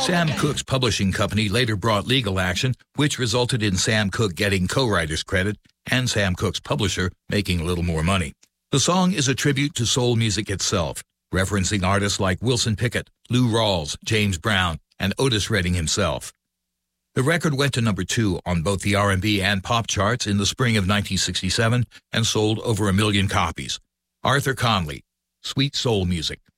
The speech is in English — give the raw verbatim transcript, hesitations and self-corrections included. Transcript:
Sam Cooke's publishing company later brought legal action, which resulted in Sam Cooke getting co-writer's credit and Sam Cooke's publisher making a little more money. The song is a tribute to soul music itself, referencing artists like Wilson Pickett, Lou Rawls, James Brown, and Otis Redding himself. The record went to number two on both the R and B and pop charts in the spring of nineteen sixty-seven and sold over a million copies. Arthur Conley, Sweet Soul Music.